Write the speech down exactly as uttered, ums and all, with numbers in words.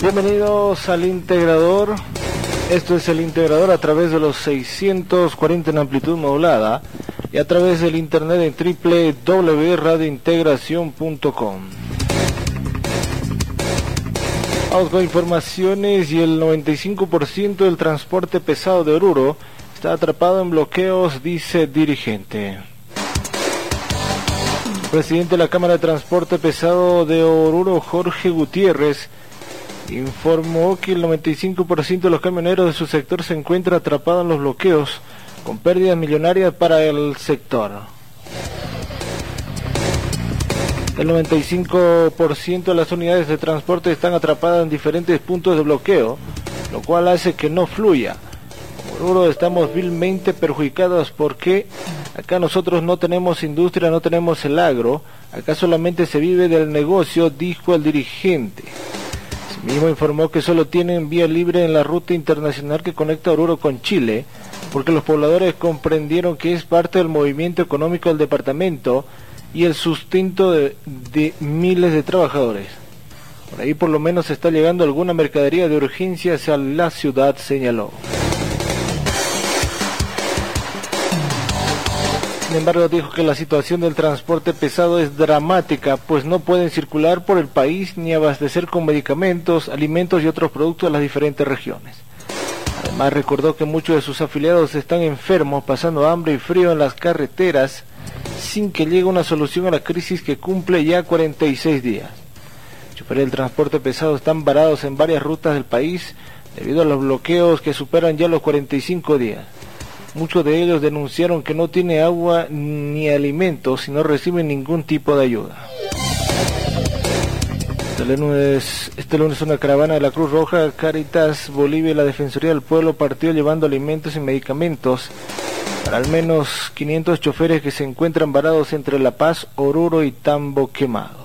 Bienvenidos al Integrador. Esto es el Integrador a través de los seiscientos cuarenta en amplitud modulada y a través del internet en doble u doble u doble u punto radio integración punto com. Vamos con informaciones. Y el noventa y cinco por ciento del transporte pesado de Oruro está atrapado en bloqueos, dice dirigente. El presidente de la Cámara de Transporte Pesado de Oruro, Jorge Gutiérrez, informó que el noventa y cinco por ciento de los camioneros de su sector se encuentra atrapado en los bloqueos, con pérdidas millonarias para el sector. El noventa y cinco por ciento de las unidades de transporte están atrapadas en diferentes puntos de bloqueo, lo cual hace que no fluya. Como Oruro estamos vilmente perjudicados porque acá nosotros no tenemos industria, no tenemos el agro, acá solamente se vive del negocio, dijo el dirigente. Mismo informó que solo tienen vía libre en la ruta internacional que conecta Oruro con Chile, porque los pobladores comprendieron que es parte del movimiento económico del departamento y el sustento de, de miles de trabajadores. Por ahí por lo menos está llegando alguna mercadería de urgencia hacia la ciudad, señaló. Sin embargo, dijo que la situación del transporte pesado es dramática, pues no pueden circular por el país ni abastecer con medicamentos, alimentos y otros productos a las diferentes regiones. Además, recordó que muchos de sus afiliados están enfermos, pasando hambre y frío en las carreteras, sin que llegue una solución a la crisis que cumple ya cuarenta y seis días. Choferes del transporte pesado están varados en varias rutas del país debido a los bloqueos que superan ya los cuarenta y cinco días. Muchos de ellos denunciaron que no tiene agua ni alimentos y no reciben ningún tipo de ayuda. Este lunes, este lunes una caravana de la Cruz Roja, Cáritas, Bolivia y la Defensoría del Pueblo partió llevando alimentos y medicamentos para al menos quinientos choferes que se encuentran varados entre La Paz, Oruro y Tambo Quemado.